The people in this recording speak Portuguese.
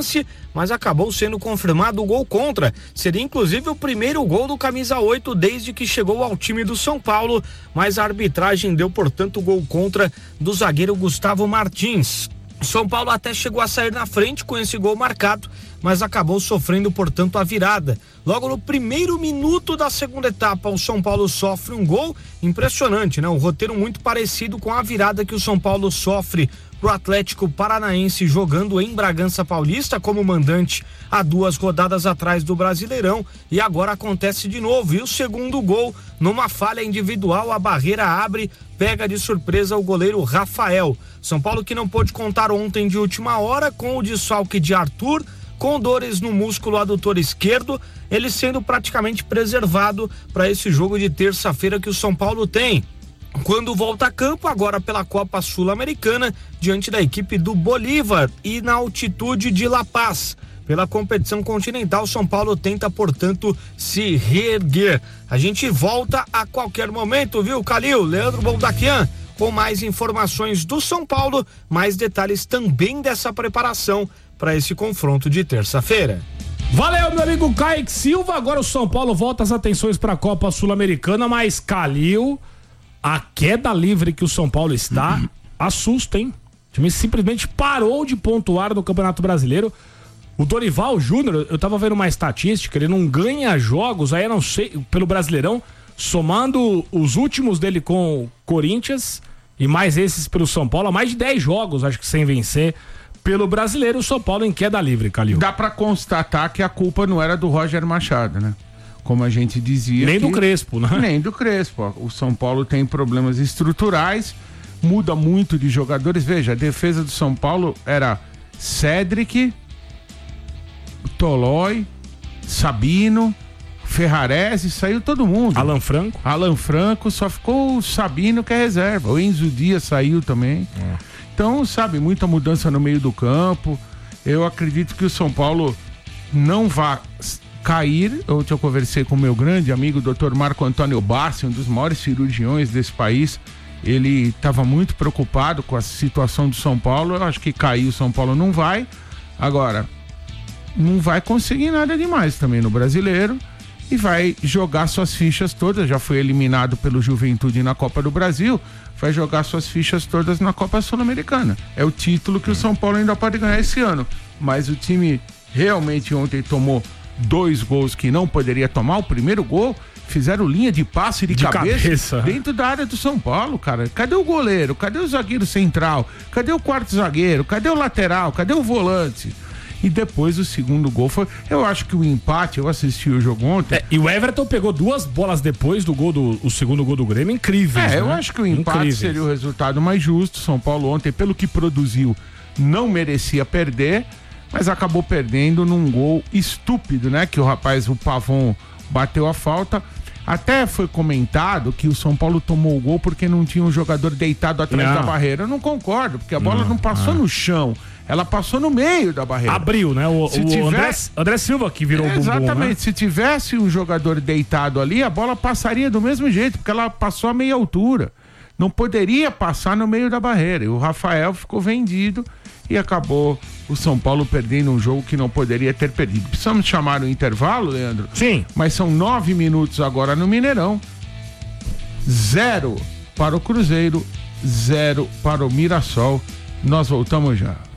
lance, mas acabou sendo confirmado o gol contra. Seria inclusive o primeiro gol do camisa 8 desde que chegou ao time do São Paulo, mas a arbitragem deu, portanto, o gol contra do zagueiro Gustavo Martins. São Paulo até chegou a sair na frente com esse gol marcado, mas acabou sofrendo, portanto, a virada. Logo no primeiro minuto da segunda etapa, o São Paulo sofre um gol impressionante, né? Um roteiro muito parecido com a virada que o São Paulo sofre pro Atlético Paranaense jogando em Bragança Paulista como mandante há 2 rodadas atrás do Brasileirão, e agora acontece de novo. E o segundo gol, numa falha individual, a barreira abre, pega de surpresa o goleiro Rafael. São Paulo que não pôde contar ontem de última hora com o desfalque de Arthur, com dores no músculo adutor esquerdo, ele sendo praticamente preservado para esse jogo de terça-feira que o São Paulo tem, quando volta a campo agora pela Copa Sul-Americana, diante da equipe do Bolívar e na altitude de La Paz. Pela competição continental, São Paulo tenta, portanto, se reerguer. A gente volta a qualquer momento, viu, Calil? Leandro Boldaquian, com mais informações do São Paulo, mais detalhes também dessa preparação para esse confronto de terça-feira. Valeu, meu amigo Kaique Silva. Agora o São Paulo volta as atenções para a Copa Sul-Americana, mas Calil, a queda livre que o São Paulo está, assusta, hein? O time simplesmente parou de pontuar no Campeonato Brasileiro. O Dorival Júnior, eu tava vendo uma estatística, ele não ganha jogos, aí eu não sei, pelo Brasileirão, somando os últimos dele com o Corinthians e mais esses pelo São Paulo, há mais de 10 jogos, acho que sem vencer. Pelo Brasileiro, o São Paulo em queda livre, Calil. Dá pra constatar que a culpa não era do Roger Machado, né? Como a gente dizia. Nem do Crespo, né? Nem do Crespo. O São Paulo tem problemas estruturais, muda muito de jogadores. Veja, a defesa do São Paulo era Cédric, Tolói, Sabino, Ferrarese, saiu todo mundo. Alan Franco, só ficou o Sabino que é reserva. O Enzo Dias saiu também. Então, sabe, muita mudança no meio do campo. Eu acredito que o São Paulo não vai cair. Ontem eu conversei com o meu grande amigo, o Dr. Marco Antônio Bassi, um dos maiores cirurgiões desse país. Ele estava muito preocupado com a situação do São Paulo. Eu acho que cair o São Paulo não vai. Agora, não vai conseguir nada demais também no Brasileiro e vai jogar suas fichas todas. Já foi eliminado pelo Juventude na Copa do Brasil, vai jogar suas fichas todas na Copa Sul-Americana. É o título que o São Paulo ainda pode ganhar esse ano, mas o time realmente ontem tomou 2 gols que não poderia tomar. O primeiro gol, fizeram linha de passe de cabeça dentro da área do São Paulo, cara. Cadê o goleiro? Cadê o zagueiro central? Cadê o quarto zagueiro? Cadê o lateral? Cadê o volante? E depois o segundo gol foi... Eu acho que o empate, eu assisti o jogo ontem... e o Everton pegou 2 bolas depois do gol o segundo gol do Grêmio, incríveis, eu acho que o empate seria o resultado mais justo. São Paulo ontem, pelo que produziu, não merecia perder, mas acabou perdendo num gol estúpido, né? Que o Pavon bateu a falta. Até foi comentado que o São Paulo tomou o gol porque não tinha um jogador deitado atrás da barreira. Eu não concordo, porque a bola não passou no chão. Ela passou no meio da barreira. Abriu, né? O André Silva que virou o bumbum. Exatamente. Né? Se tivesse um jogador deitado ali, a bola passaria do mesmo jeito, porque ela passou a meia altura. Não poderia passar no meio da barreira. E o Rafael ficou vendido e acabou o São Paulo perdendo um jogo que não poderia ter perdido. Precisamos chamar o intervalo, Leandro? Sim. Mas são 9 minutos agora no Mineirão. 0 para o Cruzeiro, 0 para o Mirassol. Nós voltamos já.